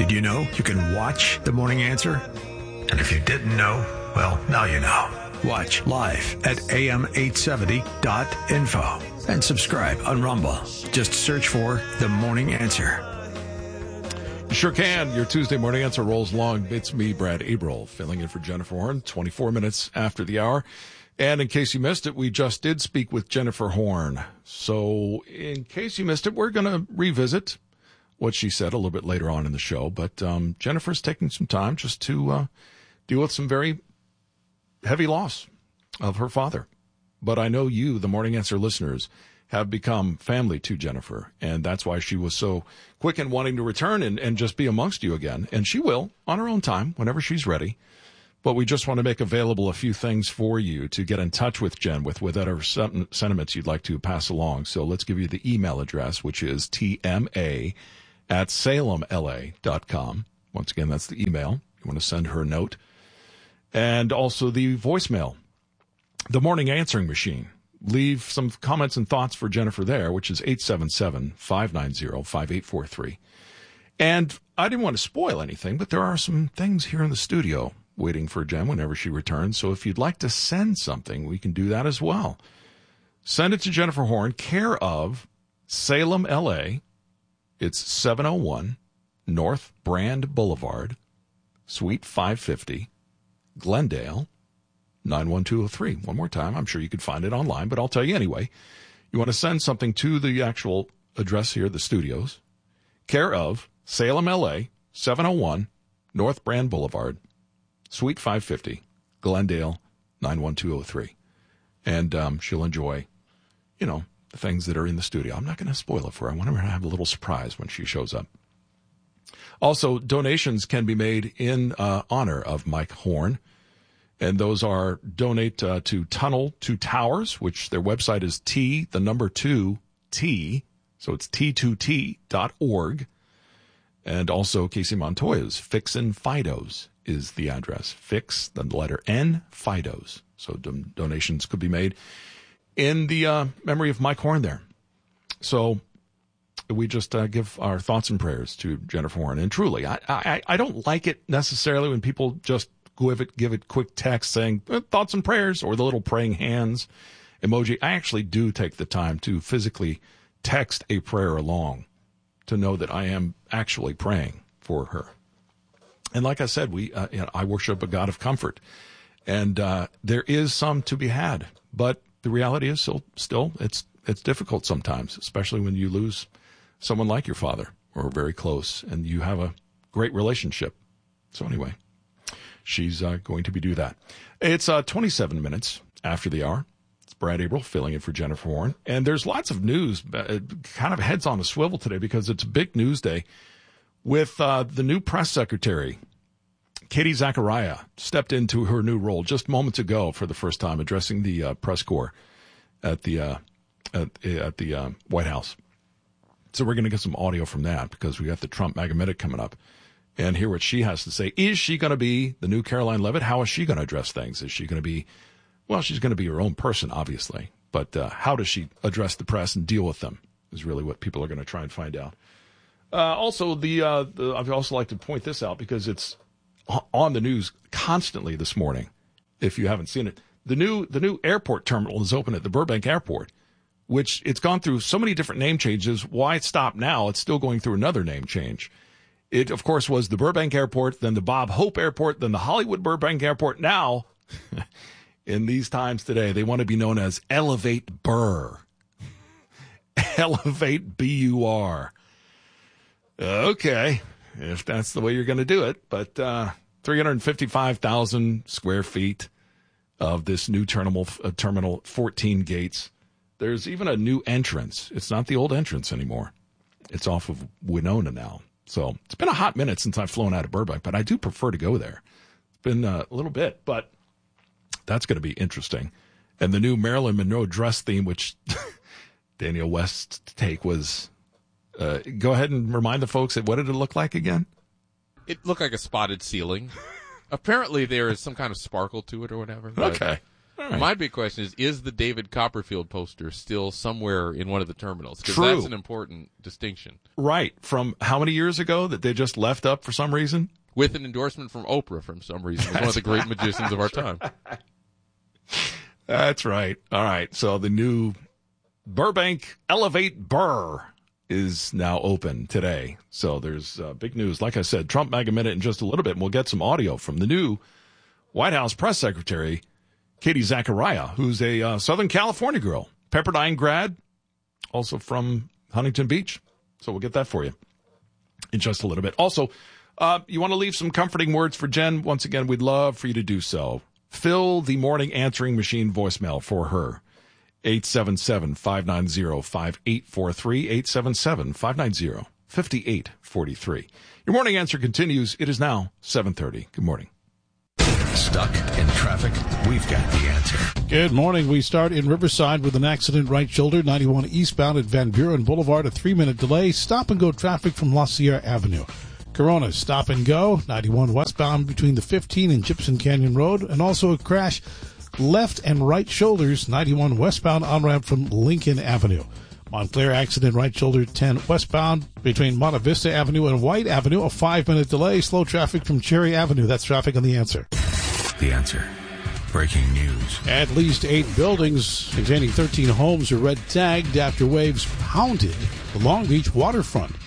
Did you know you can watch The Morning Answer? And if you didn't know, well, now you know. Watch live at am870.info and subscribe on Rumble. Just search for The Morning Answer. You sure can. Your Tuesday Morning Answer rolls along. It's me, Brad Abril, filling in for Jennifer Horn, 24 minutes after the hour. And in case you missed it, we just did speak with Jennifer Horn. So in case you missed it, we're going to revisit what she said a little bit later on in the show. But Jennifer's taking some time just to deal with some very heavy loss of her father. But I know you, the Morning Answer listeners, have become family to Jennifer. And that's why she was so quick in wanting to return and just be amongst you again. And she will, on her own time, whenever she's ready. But we just want to make available a few things for you to get in touch with Jen with whatever sentiments you'd like to pass along. So let's give you the email address, which is tma@salemla.com. Once again, that's the email. You want to send her a note. And also the voicemail, the morning answering machine. Leave some comments and thoughts for Jennifer there, which is 877-590-5843. And I didn't want to spoil anything, but there are some things here in the studio waiting for Jen whenever she returns. So if you'd like to send something, we can do that as well. Send it to Jennifer Horn, care of Salem, LA. It's 701 North Brand Boulevard, Suite 550, Glendale, 91203. One more time. I'm sure you could find it online, but I'll tell you anyway. You want to send something to the actual address here, the studios. Care of Salem, LA, 701 North Brand Boulevard, Suite 550, Glendale, 91203. And she'll enjoy, the things that are in the studio. I'm not going to spoil it for her. I want her to have a little surprise when she shows up. Also, donations can be made in honor of Mike Horn. And those are donate to Tunnel to Towers, which their website is T, the number 2, T. So it's T2T.org. And also Casey Montoya's Fixin' Fidos is the address. Fix, the letter N, Fidos. So donations could be made in the memory of Mike Horn there. So we just give our thoughts and prayers to Jennifer Horn. And truly, I don't like it necessarily when people just give it quick text saying thoughts and prayers or the little praying hands emoji. I actually do take the time to physically text a prayer along to know that I am actually praying for her. And like I said, I worship a God of comfort, and there is some to be had. But the reality is still it's difficult sometimes, especially when you lose someone like your father or very close, and you have a great relationship. So anyway, she's going to do that. It's 27 minutes after the hour. It's Brad Abril filling in for Jennifer Horn. And there's lots of news, kind of heads on a swivel today because it's a big news day with the new press secretary. Katie Zachariah stepped into her new role just moments ago for the first time, addressing the press corps at the White House. So we're going to get some audio from that because we got the Trump MAGA Minute coming up and hear what she has to say. Is she going to be the new Caroline Leavitt? How is she going to address things? Is she going to be, well, she's going to be her own person, obviously. But how does she address the press and deal with them is really what people are going to try and find out. Also, I'd also like to point this out because it's on the news constantly this morning. If you haven't seen it, the new airport terminal is open at the Burbank Airport, which it's gone through so many different name changes. Why it stopped now? It's still going through another name change. It, of course, was the Burbank Airport, then the Bob Hope Airport, then the Hollywood Burbank Airport. Now, in these times today, they want to be known as Elevate Burr. Elevate B-U-R. Okay, if that's the way you're going to do it. But 355,000 square feet of this new terminal, 14 gates. There's even a new entrance. It's not the old entrance anymore. It's off of Winona now. So it's been a hot minute since I've flown out of Burbank, but I do prefer to go there. It's been a little bit, but that's going to be interesting. And the new Marilyn Monroe dress theme, which Daniel West's take was, go ahead and remind the folks, what did it look like again? It looked like a spotted ceiling. Apparently there is some kind of sparkle to it or whatever. Okay. right. My big question is the David Copperfield poster still somewhere in one of the terminals? Because True. that's an important distinction. Right. From how many years ago that they just left up for some reason? With an endorsement from Oprah for some reason. One of the great magicians of our time. That's right. All right. So the new Burbank Elevate Burr is now open today. So there's big news. Like I said, Trump Mega Minute in just a little bit, and we'll get some audio from the new White House press secretary, Katie Zachariah, who's a Southern California girl, Pepperdine grad, also from Huntington Beach. So we'll get that for you in just a little bit. Also, you want to leave some comforting words for Jen? Once again, we'd love for you to do so. Fill the morning answering machine voicemail for her. 877-590-5843, 877-590-5843. Your morning answer continues. It is now 7:30. Good morning. Stuck in traffic? We've got the answer. Good morning. We start in Riverside with an accident right shoulder, 91 eastbound at Van Buren Boulevard, a 3-minute delay. Stop and go traffic from La Sierra Avenue. Corona, stop and go, 91 westbound between the 15 and Gypsum Canyon Road, and also a crash left and right shoulders, 91 westbound on-ramp from Lincoln Avenue. Montclair accident right shoulder 10 westbound between Monte Vista Avenue and White Avenue, a 5-minute delay. Slow traffic from Cherry Avenue. That's traffic on The Answer. The Answer. Breaking news. At least 8 buildings containing 13 homes are red tagged after waves pounded the Long Beach waterfront.